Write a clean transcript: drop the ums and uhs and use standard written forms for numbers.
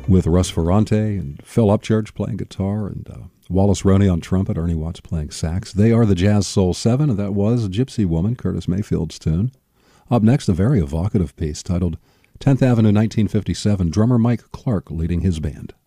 with Russ Ferrante and Phil Upchurch playing guitar and Wallace Roney on trumpet, Ernie Watts playing sax. They are the Jazz Soul 7, and that was Gypsy Woman, Curtis Mayfield's tune. Up next, a very evocative piece titled 10th Avenue 1957, drummer Mike Clark leading his band.